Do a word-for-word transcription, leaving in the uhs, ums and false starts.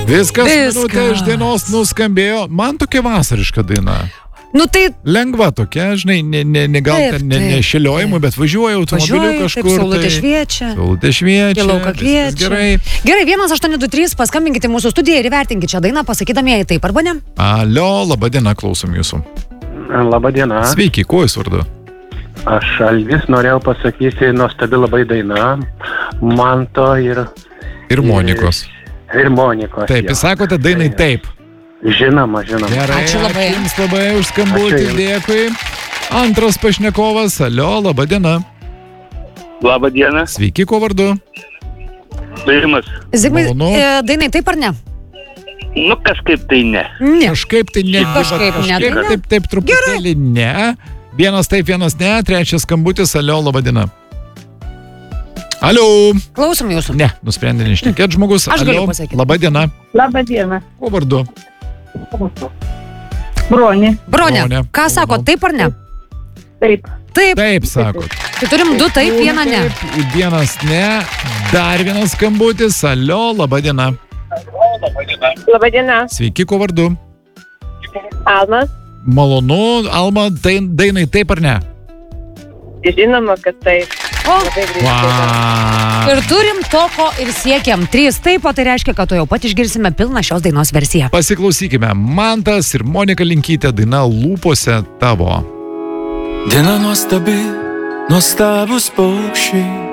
Viskas, minutė iš dainos nuskambėjo. Man tokia vasariška daina. Nu tai... Lengva tokia, žinai, ne, ne, ne gal Taip, ten ne, ne taip, šiliojimui, bet važiuoju automobiliu Važiuoji, kažkur. taip, saulutė tai- šviečia. Saulutė šviečia. Į lauką viskas kviečia. Gerai. Gerai, vienas aštuoni du trys, paskambinkite mūsų studiją ir įvertinkite šią dainą, pasakydami jai taip arba ne. Alio, laba diena, klausom jūsų. Labą dieną. Sveiki, kuo jūs vardu? Aš Alvis norėjau pasakyti, nuostabi labai daina. Manto ir... Ir Monikos. Ir Monikos. Taip, jo. jūs sakote dainai taip. Žinoma, žinoma. Gerai, Ačiū labai. ačiū jums labai už skambutį, Ačiū jums. dėkui. Antras pašnekovas, alio, laba diena. Labą dieną, Sveiki, kuo vardu? Rimas. Zigmai, Malonu. e, dainai taip ar ne? Nu, kažkaip tai ne. Ne. Kažkaip tai ne. Kažkaip ne, Kažkaip tai ne. taip, taip truputėlį ne. Vienas taip, vienas ne. Trečias skambutis, alio, laba diena. Alio. Klausom jūsų. Ne, nusprendė nešnekėt žmogus. Aš galiu Alio, pasakyti. laba diena. Labą dieną. Kuo vardu? Bronė. Bronė, Bronė. ką sako, taip ar ne? Taip. Taip. Taip, sakot. Tai turim du taip, vieną ne. Taip, vienas ne. Dar vienas skambutis, alio, laba diena. Labą dieną. Sveiki, kuo vardu? Almas. Malonu, Alma, dain, dainai taip ar ne? Žinoma, kad taip. O, Labai greitai. Wow. ir turim to, ko ir siekiam. Trys taip, o tai reiškia, kad to jau pat išgirsime pilną šios dainos versiją. Pasiklausykime. Mantas ir Monika Linkytė daina Lūpose tavo. Diena nuostabi, nuostabus paukščiai,